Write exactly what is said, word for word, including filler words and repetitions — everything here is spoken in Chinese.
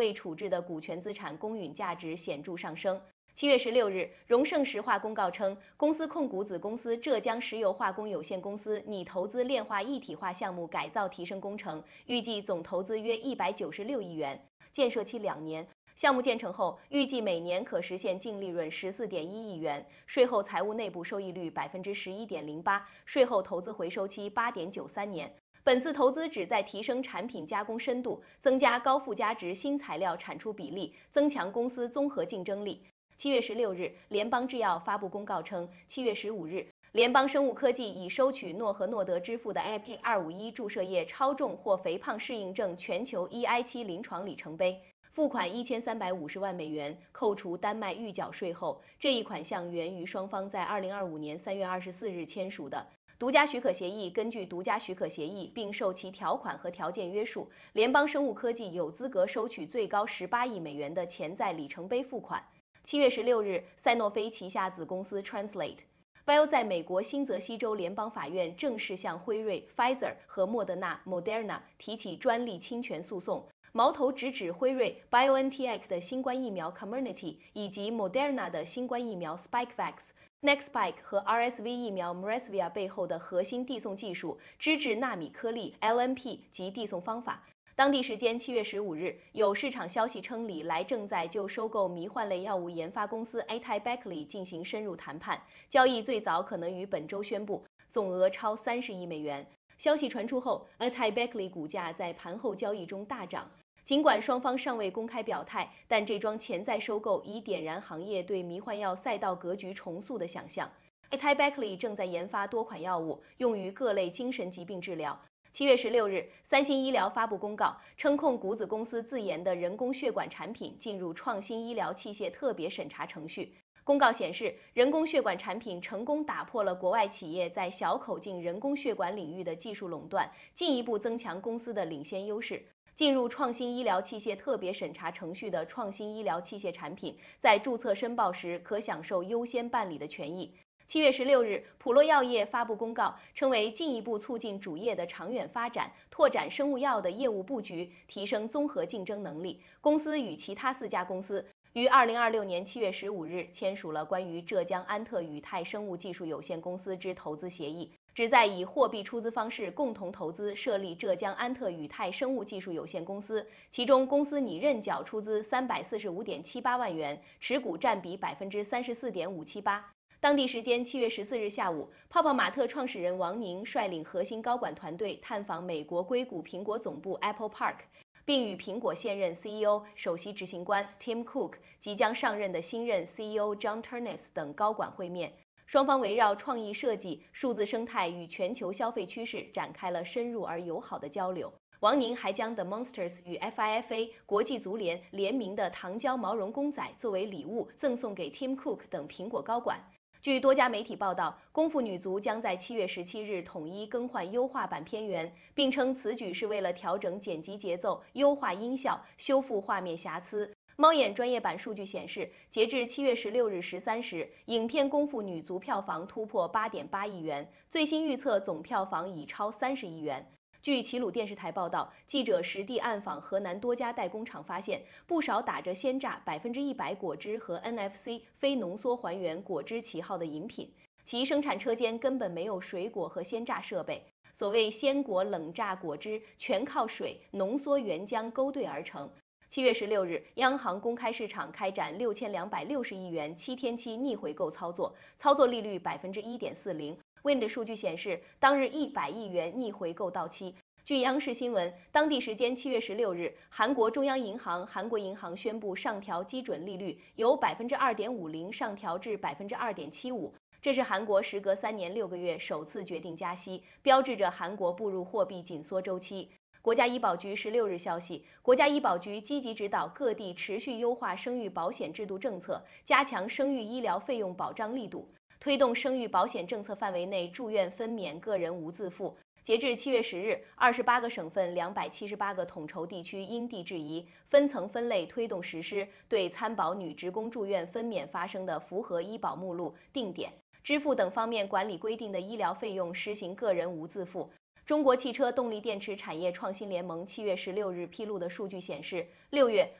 未处置的股权资产公允价值显著上升。七月十六日，荣盛石化公告称，公司控股子公司浙江石油化工有限公司拟投资炼化一体化项目改造提升工程，预计总投资约一百九十六亿元，建设期两年。项目建成后，预计每年可实现净利润十四点一亿元，税后财务内部收益率百分之十一点零八，税后投资回收期八点九三年。本次投资旨在提升产品加工深度，增加高附加值新材料产出比例，增强公司综合竞争力。七月十六日，联邦制药发布公告称，七月十五日，联邦生物科技已收取诺和诺德支付的 A P 二五一注射液超重或肥胖适应症全球 E I 七临床里程碑，付款一千三百五十万美元，扣除丹麦预缴税后，这一款项源于双方在二零二五年三月二十四日签署的独家许可协议。根据独家许可协议，并受其条款和条件约束，联邦生物科技有资格收取最高十八亿美元的潜在里程碑付款。七月十六日，赛诺菲旗下子公司 Translate Bio 在美国新泽西州联邦法院正式向辉瑞、Pfizer 和莫德纳 Moderna 提起专利侵权诉讼，矛头直指辉瑞 BioNTech 的新冠疫苗 Comirnaty 以及 Moderna 的新冠疫苗 Spikevax、Nextspike 和 R S V 疫苗 Mresvia 背后的核心递送技术脂质纳米颗粒 L N P 及递送方法。当地时间七月十五日，有市场消息称，李来正在就收购迷幻类药物研发公司 AtaiBeckley 进行深入谈判，交易最早可能于本周宣布，总额超三十亿美元。消息传出后 ，AtaiBeckley 股价在盘后交易中大涨。尽管双方尚未公开表态，但这桩潜在收购已点燃行业对迷幻药赛道格局重塑的想象。AtaiBeckley 正在研发多款药物，用于各类精神疾病治疗。七月十六日，三星医疗发布公告称，控股子公司自研的人工血管产品进入创新医疗器械特别审查程序。公告显示，人工血管产品成功打破了国外企业在小口径人工血管领域的技术垄断，进一步增强公司的领先优势。进入创新医疗器械特别审查程序的创新医疗器械产品，在注册申报时可享受优先办理的权益。七月十六日，普洛药业发布公告，称为进一步促进主业的长远发展，拓展生物药的业务布局，提升综合竞争能力。公司与其他四家公司于二零二六年七月十五日签署了关于浙江安特宇泰生物技术有限公司之投资协议，旨在以货币出资方式共同投资设立浙江安特宇泰生物技术有限公司，其中公司拟认缴出资三百四十五点七八万元，持股占比百分之三十四点五七八。当地时间七月十四日下午，泡泡玛特创始人王宁率领核心高管团队探访美国硅谷苹果总部 Apple Park， 并与苹果现任 C E O、首席执行官 Tim Cook、即将上任的新任 C E O John Ternus 等高管会面。双方围绕创意设计、数字生态与全球消费趋势展开了深入而友好的交流。王宁还将 The Monsters 与 F I F A 国际足联联名的糖胶毛绒公仔作为礼物赠送给 Tim Cook 等苹果高管。据多家媒体报道，功夫女足将在七月十七日统一更换优化版片源，并称此举是为了调整剪辑节奏、优化音效、修复画面瑕疵。猫眼专业版数据显示，截至七月十六日十三时，影片《功夫女足》票房突破八点八亿元，最新预测总票房已超三十亿元。据齐鲁电视台报道，记者实地暗访河南多家代工厂，发现不少打着鲜榨百分之一百果汁和 N F C 非浓缩还原果汁旗号的饮品，其生产车间根本没有水果和鲜榨设备。所谓鲜果冷榨果汁，全靠水浓缩原浆勾兑而成。七月十六日，央行公开市场开展六千两百六十亿元七天期逆回购操作，操作利率百分之一点四零。Wind 数据显示，当日一百亿元逆回购到期。据央视新闻，当地时间七月十六日，韩国中央银行韩国银行宣布上调基准利率，由百分之二点五零上调至百分之二点七五。这是韩国时隔三年六个月首次决定加息，标志着韩国步入货币紧缩周期。国家医保局十六日消息，国家医保局积极指导各地持续优化生育保险制度政策，加强生育医疗费用保障力度，推动生育保险政策范围内住院分娩个人无自付。截至七月十日，二十八个省份、两百七十八个统筹地区因地制宜，分层分类推动实施，对参保女职工住院分娩发生的符合医保目录、定点、支付等方面管理规定的医疗费用实行个人无自付。中国汽车动力电池产业创新联盟七月十六日披露的数据显示，六月